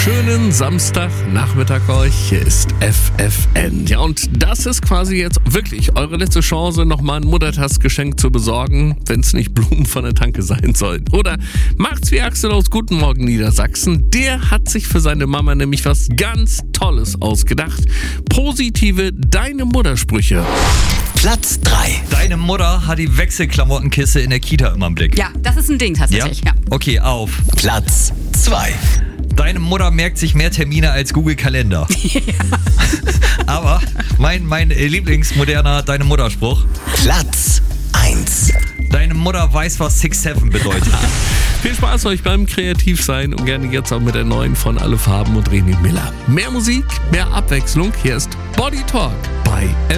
Schönen Samstagnachmittag euch, hier ist FFN. Ja, und das ist quasi jetzt wirklich eure letzte Chance, nochmal ein Muttertagsgeschenk zu besorgen, wenn es nicht Blumen von der Tanke sein sollen. Oder macht's wie Axel aus Guten Morgen Niedersachsen. Der hat sich für seine Mama nämlich was ganz Tolles ausgedacht. Positive Deine-Mutter-Sprüche. Platz 3. Deine Mutter hat die Wechselklamottenkiste in der Kita immer im Blick. Ja, das ist ein Ding tatsächlich. Ja. Okay, auf. Platz 2. Deine Mutter merkt sich mehr Termine als Google Kalender. Aber mein Lieblingsmoderner Deine Mutter-Spruch. Platz 1. Deine Mutter weiß, was 6-7 bedeutet. Viel Spaß euch beim Kreativsein und gerne jetzt auch mit der neuen von Alle Farben und René Miller. Mehr Musik, mehr Abwechslung. Hier ist Body Talk bei